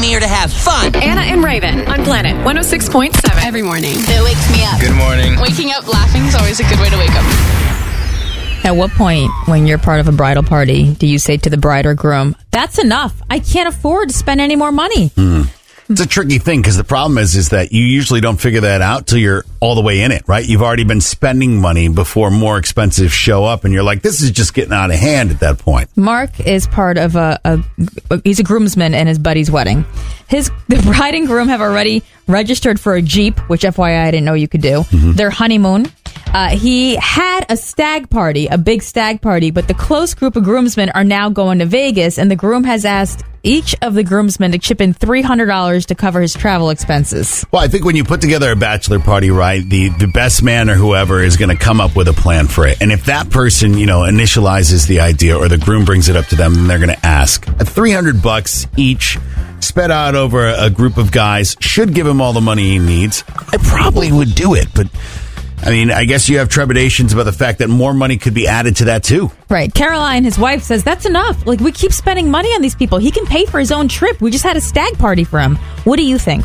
I'm here to have fun. Anna and Raven on Planet 106.7 every morning. It wakes me up. Good morning. Waking up laughing is always a good way to wake up. At what point, when you're part of a bridal party, do you say to the bride or groom, that's enough. I can't afford to spend any more money. It's a tricky thing because the problem is that you usually don't figure that out till you're all the way in it, right? You've already been spending money before more expensive show up, and you're like, this is just getting out of hand at that point. Mark is part of he's a groomsman in his buddy's wedding. The bride and groom have already registered for a Jeep, which FYI I didn't know you could do. Their honeymoon. He had a stag party, a big stag party, but the close group of groomsmen are now going to Vegas, and the groom has asked each of the groomsmen to chip in $300 to cover his travel expenses. Well, I think when you put together a bachelor party, right, the best man or whoever is going to come up with a plan for it. And if that person, initializes the idea or the groom brings it up to them, then they're going to ask. $300 each, spread out over a group of guys, should give him all the money he needs. I probably would do it, but I guess you have trepidations about the fact that more money could be added to that, too. Right. Caroline, his wife, says that's enough. We keep spending money on these people. He can pay for his own trip. We just had a stag party for him. What do you think?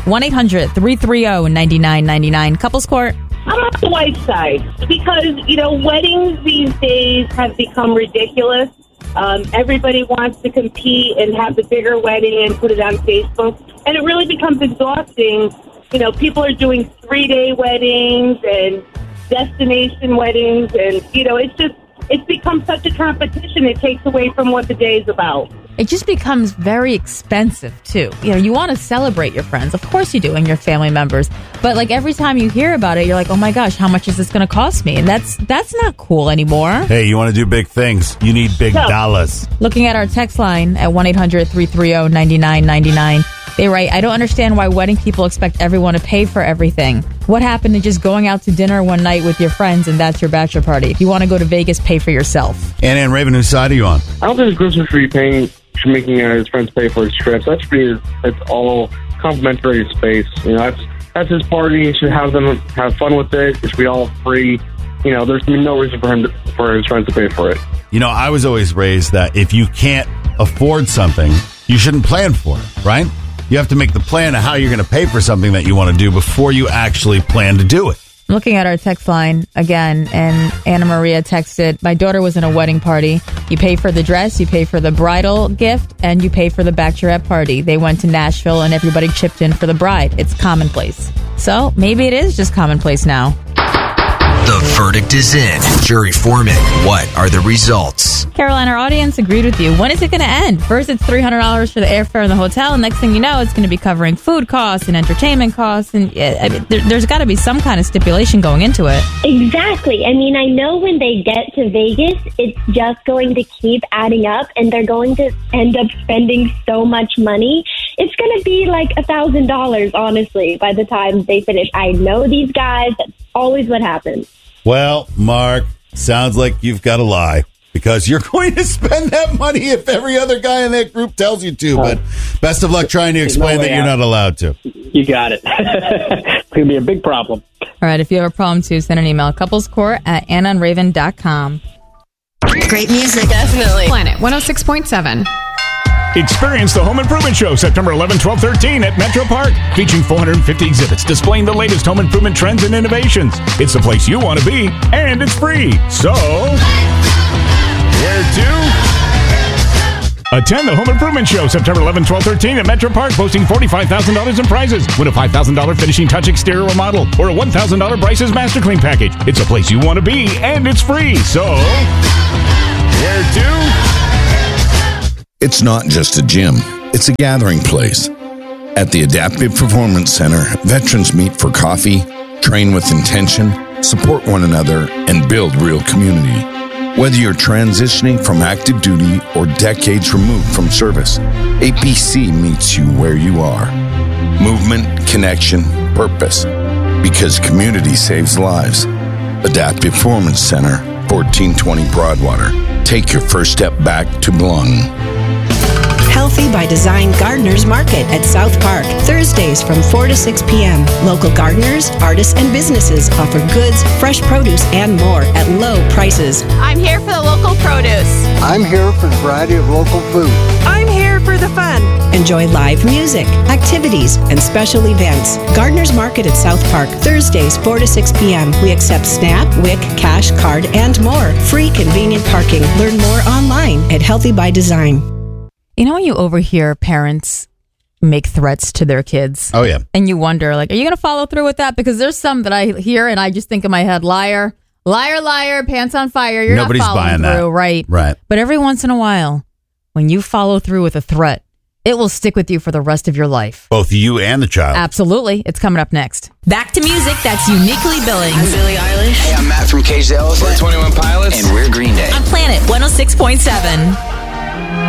1-800-330-9999. Couples Court. I'm on the wife's side because, weddings these days have become ridiculous. Everybody wants to compete and have the bigger wedding and put it on Facebook. And it really becomes exhausting. People are doing 3-day weddings and destination weddings, and it's become such a competition. It takes away from what the day is about. It just becomes very expensive too. You want to celebrate your friends, of course you do, and your family members. But every time you hear about it, you're like, oh my gosh, how much is this going to cost me? And that's not cool anymore. Hey, you want to do big things? You need big dollars. Looking at our text line at 1-800-330-9999. They write, I don't understand why wedding people expect everyone to pay for everything. What happened to just going out to dinner one night with your friends and that's your bachelor party? If you want to go to Vegas, pay for yourself. Anna and Raven, whose side are you on? I don't think the groom should be making his friends pay for his trips. That should be it's all complimentary space. That's his party. He should have them have fun with it. It should be all free. There's no reason for his friends to pay for it. I was always raised that if you can't afford something, you shouldn't plan for it, right? You have to make the plan of how you're going to pay for something that you want to do before you actually plan to do it. Looking at our text line again, and Anna Maria texted, my daughter was in a wedding party. You pay for the dress, you pay for the bridal gift, and you pay for the bachelorette party. They went to Nashville and everybody chipped in for the bride. It's commonplace. So maybe it is just commonplace now. The verdict is in. Jury foreman, what are the results? Caroline, our audience agreed with you. When is it going to end? First, it's $300 for the airfare and the hotel. And next thing you know, it's going to be covering food costs and entertainment costs. And there's got to be some kind of stipulation going into it. Exactly. I know when they get to Vegas, it's just going to keep adding up. And they're going to end up spending so much money. It's going to be like $1,000, honestly, by the time they finish. I know these guys. That's always what happens. Well, Mark, sounds like you've got to lie because you're going to spend that money if every other guy in that group tells you to. But best of luck trying to explain that you're not allowed to. You got it. It's going to be a big problem. All right. If you have a problem, too, send an email. couplescourt@AnnaandRaven.com. Great music. Definitely. Planet 106.7. Experience the Home Improvement Show September 11, 12, 13 at Metro Park, featuring 450 exhibits displaying the latest home improvement trends and innovations. It's the place you want to be, and it's free. So, where to? Attend the Home Improvement Show September 11, 12, 13 at Metro Park, boasting $45,000 in prizes. Win a $5,000 finishing touch exterior remodel or a $1,000 Bryce's Master Clean package. It's a place you want to be, and it's free. So, where to? It's not just a gym, it's a gathering place. At the Adaptive Performance Center, veterans meet for coffee, train with intention, support one another, and build real community. Whether you're transitioning from active duty or decades removed from service, APC meets you where you are. Movement, connection, purpose. Because community saves lives. Adaptive Performance Center, 1420 Broadwater. Take your first step back to belonging. Healthy by Design Gardeners Market at South Park, Thursdays from 4 to 6 p.m. Local gardeners, artists, and businesses offer goods, fresh produce, and more at low prices. I'm here for the local produce. I'm here for the variety of local food. I'm here for the fun. Enjoy live music, activities, and special events. Gardner's Market at South Park, Thursdays 4 to 6 p.m. We accept SNAP, WIC, cash, card, and more. Free convenient parking. Learn more online at Healthy by Design. You know when you overhear parents make threats to their kids? Oh, yeah. And you wonder, like, are you going to follow through with that? Because there's some that I hear and I just think in my head, liar, liar, liar, pants on fire. You're Nobody's not following buying through, that. right? Right. But every once in a while, when you follow through with a threat, it will stick with you for the rest of your life. Both you and the child. Absolutely. It's coming up next. Back to music that's uniquely Billings. I'm Billie Eilish. Hey, I'm Matt from Cage the Elephant. We're 21 Pilots. And we're Green Day. On Planet 106.7.